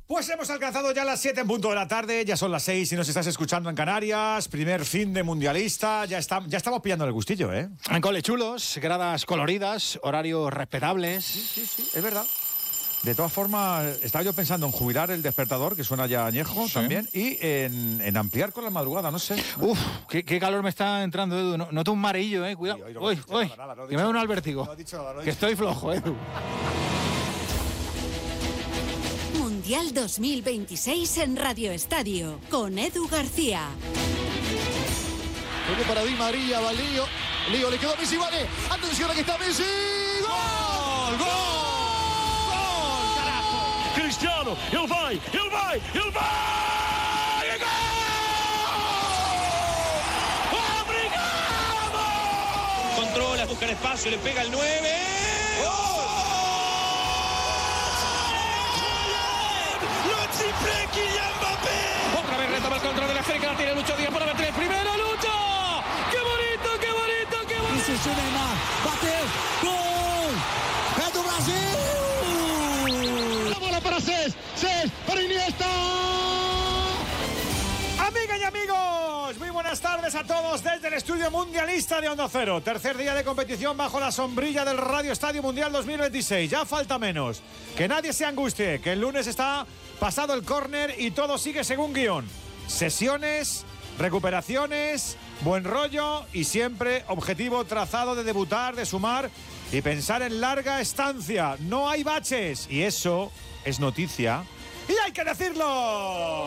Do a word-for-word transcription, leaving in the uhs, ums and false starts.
Pues hemos alcanzado ya las siete en punto de la tarde, ya son las seis si nos estás escuchando en Canarias, primer fin de mundialista, ya, está, ya estamos pillando el gustillo, ¿eh? En cole chulos, gradas coloridas, horarios respetables. Sí, sí, sí, es verdad. De todas formas, estaba yo pensando en jubilar el despertador, que suena ya añejo sí. también, y en, en ampliar con la madrugada, no sé. Uf, qué, qué calor me está entrando, Edu. No, noto un mareillo, eh, cuidado. Uy, Uy, uy, que me da un albértigo. No he dicho nada, no he que dicho estoy flojo, Edu. Mundial dos mil veintiséis en Radio Estadio, con Edu García. Toque para Di María, va Lío. Lío, le quedó a Messi, vale. Atención, aquí está Messi. ¡Gol! ¡Gol! ¡Gol! ¡Carajo! Cristiano, ele vai, ele vai, ele vai! ¡Gol! ¡Obrigado! Controla, busca el espacio, le pega el nueve. ¡Gol! Otra vez retoma el control de la África, la tiene Lucho Díaz para meter el primero, Lucho. ¡Qué bonito, qué bonito, qué bonito! Isso, Neymar, bateu, gol! É do Brasil! La bola para Cés, Cés para Iniesta. Amigas y amigos, muy buenas tardes a todos desde el estudio mundialista de Onda Cero. Tercer día de competición bajo la sombrilla del Radio Estadio Mundial dos mil veintiséis. Ya falta menos. Que nadie se angustie, que el lunes está pasado el córner y todo sigue según guión. Sesiones, recuperaciones, buen rollo y siempre objetivo trazado de debutar, de sumar y pensar en larga estancia. No hay baches y eso es noticia y hay que decirlo.